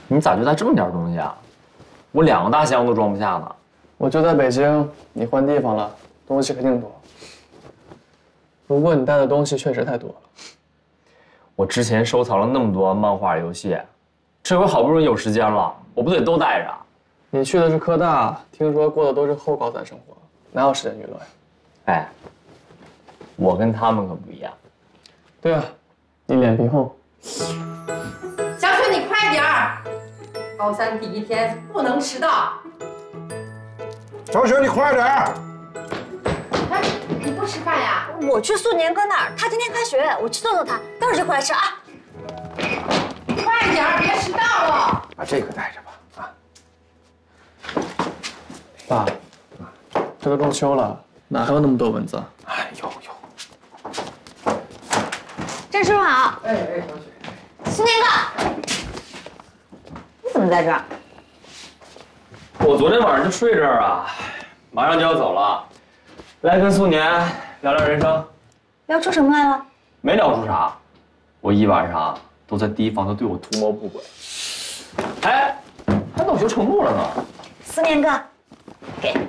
你咋就带这么点东西啊？我2个大箱都装不下呢。 我就在北京，你换地方了，东西肯定多。不过你带的东西确实太多了。 我之前收藏了那么多漫画、游戏，这回好不容易有时间了，我不得都带着？ 你去的是科大，听说过的都是后高三生活，哪有时间娱乐呀？ 哎，我跟他们可不一样。 对啊，你脸皮厚。 小雪，你快点儿！高三第1天不能迟到。 小雪，你快点儿！ 哎，你不吃饭呀？ 我去素年哥那儿，他今天开学，我去逗逗他，待会儿就回来吃啊。 快点儿，别迟到了。 把这个带着吧，啊。 爸，这都中秋了，哪还有那么多蚊子？ 哎，有。 郑师傅好。 哎，小雪。 素年哥，你怎么在这儿？ 我昨天晚上就睡这儿啊，马上就要走了，来跟素年聊聊人生。 聊出什么来了？ 没聊出啥，我一晚上都在提防他对我图谋不轨。哎，还恼羞成怒了呢。 素年哥，给。